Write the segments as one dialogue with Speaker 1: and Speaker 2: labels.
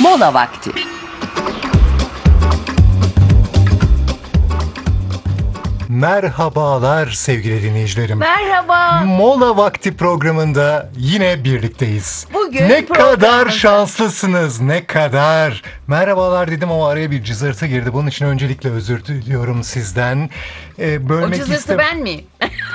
Speaker 1: Mola vakti.
Speaker 2: Merhabalar sevgili dinleyicilerim.
Speaker 1: Merhaba.
Speaker 2: Mola Vakti programında yine birlikteyiz.
Speaker 1: Bugün
Speaker 2: ne kadar
Speaker 1: programımızda-
Speaker 2: şanslısınız, ne kadar. Merhabalar dedim ama araya bir cızırtı girdi. Bunun için öncelikle özür diliyorum sizden.
Speaker 1: O
Speaker 2: Bölmek
Speaker 1: cızırtı ben miyim?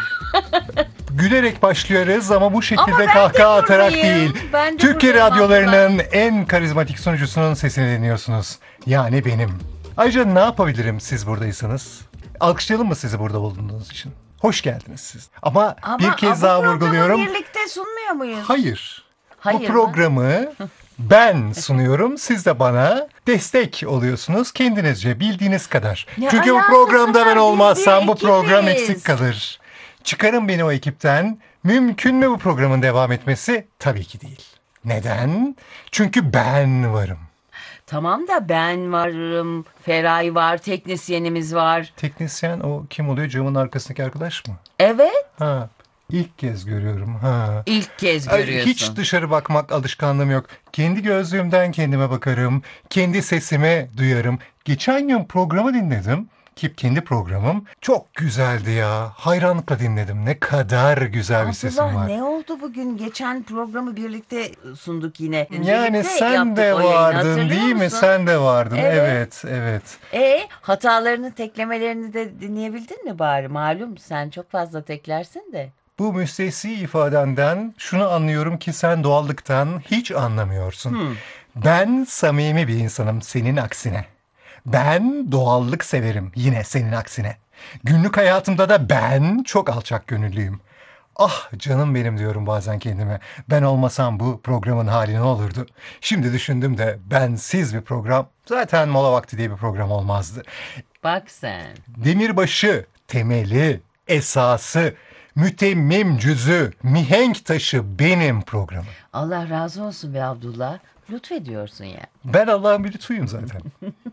Speaker 2: Gülerek başlıyoruz ama bu
Speaker 1: Ama
Speaker 2: şekilde
Speaker 1: ben de
Speaker 2: kahkaha atarak
Speaker 1: buradayım.
Speaker 2: değil.
Speaker 1: Ben de
Speaker 2: Türkiye
Speaker 1: buradayım
Speaker 2: radyolarının en karizmatik sunucusunun sesini dinliyorsunuz. Yani benim. Ayrıca ne yapabilirim siz buradaysanız? Alkışlayalım mı sizi burada bulunduğunuz için? Hoş geldiniz siz. Ama bir kez daha vurguluyorum.
Speaker 1: Birlikte sunmuyor muyuz?
Speaker 2: Hayır.
Speaker 1: Hayır
Speaker 2: Bu
Speaker 1: mı?
Speaker 2: programı ben sunuyorum. Siz de bana destek oluyorsunuz kendinizce bildiğiniz kadar.
Speaker 1: Ne
Speaker 2: Çünkü bu
Speaker 1: alakası
Speaker 2: programda
Speaker 1: var?
Speaker 2: ben
Speaker 1: Biz
Speaker 2: olmazsam
Speaker 1: bir
Speaker 2: bu program
Speaker 1: ekibiz.
Speaker 2: eksik kalır. Çıkarın beni o ekipten. Mümkün mü bu programın devam etmesi? Tabii ki değil. Neden? Çünkü ben varım.
Speaker 1: Tamam da ben varım, Feray var, teknisyenimiz var.
Speaker 2: Teknisyen o kim oluyor? Camın arkasındaki arkadaş mı?
Speaker 1: Evet,
Speaker 2: Ha. İlk kez görüyorum. Ha.
Speaker 1: ilk kez
Speaker 2: Ay,
Speaker 1: görüyorsun.
Speaker 2: hiç dışarı bakmak alışkanlığım yok. Kendi gözlüğümden kendime bakarım. Kendi sesimi duyarım. Geçen gün programı dinledim. Ki kendi programım. Çok güzeldi ya. Hayranlıkla dinledim. Ne kadar güzel bir sesim
Speaker 1: Abdullah
Speaker 2: var.
Speaker 1: ne oldu bugün? Geçen programı birlikte sunduk yine.
Speaker 2: Yani
Speaker 1: Birlikte
Speaker 2: sen
Speaker 1: yaptık
Speaker 2: de
Speaker 1: o yayını,
Speaker 2: vardın
Speaker 1: hatırlıyor
Speaker 2: değil mi?
Speaker 1: musun?
Speaker 2: Sen de vardın.
Speaker 1: Evet.
Speaker 2: Evet.
Speaker 1: Hatalarını, teklemelerini de dinleyebildin mi bari? Malum sen çok fazla teklersin de.
Speaker 2: Bu müstesni ifadenden şunu anlıyorum ki sen doğallıktan hiç anlamıyorsun. Ben samimi bir insanım senin aksine. Ben doğallık severim yine senin aksine. Günlük hayatımda da ben çok alçak gönüllüyüm. Ah canım benim diyorum bazen kendime. Ben olmasam bu programın hali ne olurdu? Şimdi düşündüm de bensiz bir program zaten Mola Vakti diye bir program olmazdı.
Speaker 1: Bak sen.
Speaker 2: Demirbaşı, temeli, esası, mütemmim cüzü, mihenk taşı benim programım.
Speaker 1: Allah razı olsun be Abdullah. Lütfediyorsun ya.
Speaker 2: Ben Allah'ın bir lütfuyum zaten.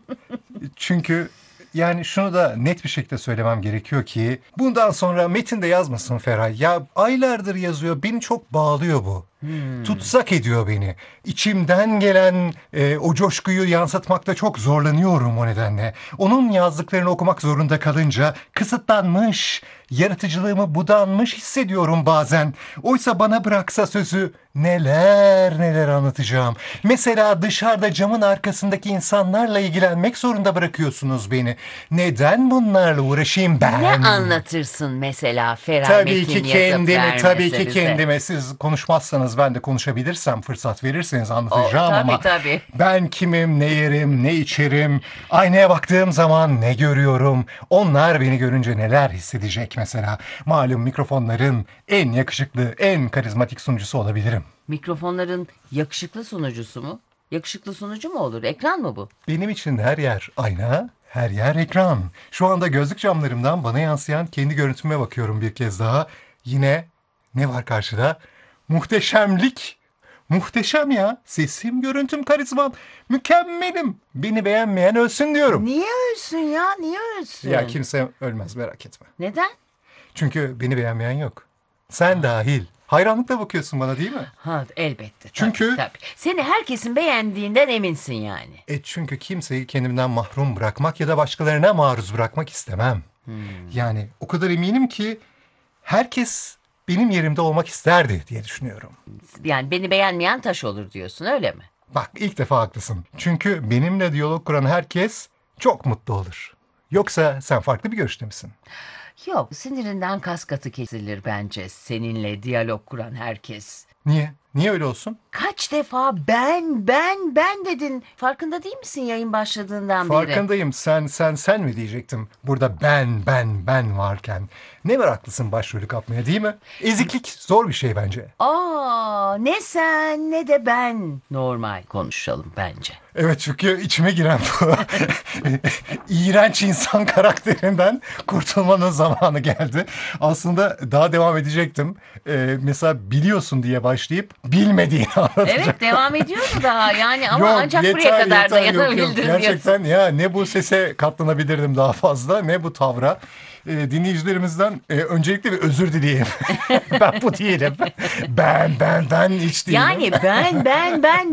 Speaker 2: Çünkü yani şunu da net bir şekilde söylemem gerekiyor ki bundan sonra metinde yazmasın Feray. Ya aylardır yazıyor, beni çok bağlıyor bu. Tutsak ediyor beni. İçimden gelen o coşkuyu yansıtmakta çok zorlanıyorum o nedenle. Onun yazdıklarını okumak zorunda kalınca kısıtlanmış, yaratıcılığımı budanmış hissediyorum bazen. Oysa bana bıraksa sözü neler neler anlatacağım. Mesela dışarıda camın arkasındaki insanlarla ilgilenmek zorunda bırakıyorsunuz beni. Neden bunlarla uğraşayım ben?
Speaker 1: Ne anlatırsın mesela Feray
Speaker 2: Tabii
Speaker 1: Metin
Speaker 2: ki
Speaker 1: yazıp
Speaker 2: kendimi,
Speaker 1: vermese
Speaker 2: tabii ki
Speaker 1: bize?
Speaker 2: kendime. Siz konuşmazsanız ben de konuşabilirsem, fırsat verirseniz anlatacağım ama
Speaker 1: Tabii.
Speaker 2: ben kimim, ne yerim, ne içerim, aynaya baktığım zaman ne görüyorum, onlar beni görünce neler hissedecek mesela. Malum mikrofonların en yakışıklı, en karizmatik sunucusu olabilirim.
Speaker 1: Mikrofonların yakışıklı sunucusu mu? Yakışıklı sunucu mu olur? Ekran mı bu?
Speaker 2: Benim için her yer ayna, her yer ekran. Şu anda gözlük camlarımdan bana yansıyan kendi görüntüme bakıyorum bir kez daha. Yine ne var karşıda? Muhteşemlik. Muhteşem ya. Sesim, görüntüm, karizmam. Mükemmelim. Beni beğenmeyen ölsün diyorum.
Speaker 1: Niye ölsün ya? Niye ölsün?
Speaker 2: Ya kimse ölmez merak etme.
Speaker 1: Neden?
Speaker 2: Çünkü beni beğenmeyen yok. Sen dahil. Hayranlıkla bakıyorsun bana değil mi?
Speaker 1: Ha elbette.
Speaker 2: Çünkü-
Speaker 1: Tabii. Seni herkesin beğendiğinden eminsin yani.
Speaker 2: Çünkü kimseyi kendimden mahrum bırakmak ya da başkalarına maruz bırakmak istemem. Yani o kadar eminim ki herkes benim yerimde olmak isterdi diye düşünüyorum.
Speaker 1: Yani beni beğenmeyen taş olur diyorsun öyle mi?
Speaker 2: Bak ilk defa haklısın. Çünkü benimle diyalog kuran herkes çok mutlu olur. Yoksa sen farklı bir görüşte misin?
Speaker 1: Yok, sinirinden kas katı kesilir bence seninle diyalog kuran herkes.
Speaker 2: Niye? Niye öyle olsun?
Speaker 1: Kaç defa ben dedin. Farkında değil misin yayın başladığından beri?
Speaker 2: Farkındayım. Sen mi diyecektim? Burada ben varken. Ne meraklısın başrolü kapmaya değil mi? Eziklik zor bir şey bence.
Speaker 1: Ne sen ne de ben. Normal konuşalım bence.
Speaker 2: Evet çünkü içime giren bu iğrenç insan karakterinden kurtulmanın zamanı geldi. Aslında daha devam edecektim. Mesela biliyorsun diye başlayıp bilmediğini anlatacağım.
Speaker 1: Evet devam ediyordu daha yani ama
Speaker 2: Yok,
Speaker 1: ancak
Speaker 2: yeter,
Speaker 1: buraya kadar
Speaker 2: yeter, yok, yok.
Speaker 1: dayanabildim diyorsun.
Speaker 2: Gerçekten ya ne bu sese katlanabilirdim daha fazla ne bu tavra. Dinleyicilerimizden öncelikle bir özür dileyeyim. Ben bu değilim. Ben hiç değilim.
Speaker 1: Yani ben